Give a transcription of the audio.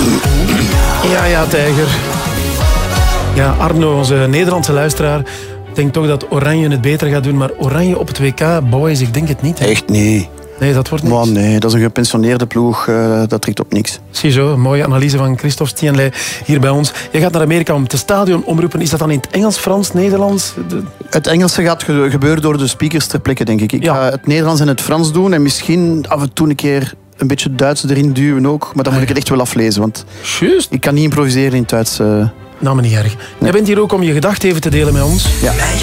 Ja, Tijger. Ja, Arno, onze Nederlandse luisteraar, denkt toch dat Oranje het beter gaat doen. Maar Oranje op het WK, boys, ik denk het niet. Hè? Echt niet. Nee, dat wordt niks. Maar nee, dat is een gepensioneerde ploeg. Dat trekt op niks. Ziezo, een mooie analyse van Christophe Stienley hier bij ons. Je gaat naar Amerika om te stadion omroepen. Is dat dan in het Engels, Frans, Nederlands? Het Engelse gaat gebeuren door de speakers ter plekke, denk ik. Ik ga het Nederlands en het Frans doen. En misschien af en toe een keer een beetje Duits erin duwen ook. Maar dan moet ik het echt wel aflezen. Want Juist. ik kan niet improviseren in het Duits. Nou, maar niet erg. Jij bent hier ook om je gedachten even te delen met ons. Ja.